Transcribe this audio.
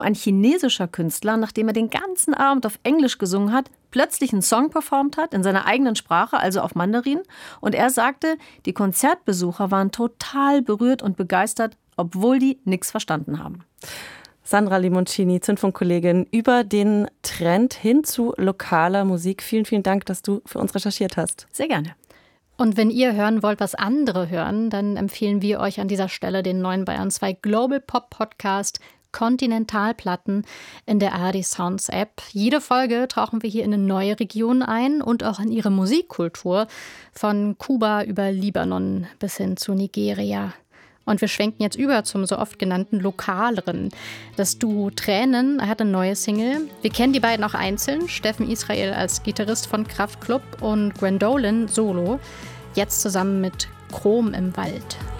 ein chinesischer Künstler, nachdem er den ganzen Abend auf Englisch gesungen hat, plötzlich einen Song performt hat in seiner eigenen Sprache, also auf Mandarin. Und er sagte, die Konzertbesucher waren total berührt und begeistert, obwohl die nichts verstanden haben. Sandra Limoncini, Zündfunk-Kollegin, über den Trend hin zu lokaler Musik. Vielen, vielen Dank, dass du für uns recherchiert hast. Sehr gerne. Und wenn ihr hören wollt, was andere hören, dann empfehlen wir euch an dieser Stelle den neuen Bayern 2 Global Pop Podcast Kontinentalplatten in der ARD Sounds App. Jede Folge tauchen wir hier in eine neue Region ein und auch in ihre Musikkultur, von Kuba über Libanon bis hin zu Nigeria. Und wir schwenken jetzt über zum so oft genannten Lokaleren. Das Duo Tränen hat eine neue Single. Wir kennen die beiden auch einzeln. Steffen Israel als Gitarrist von Kraftklub und Gwendolyn solo. Jetzt zusammen mit Chrom im Wald.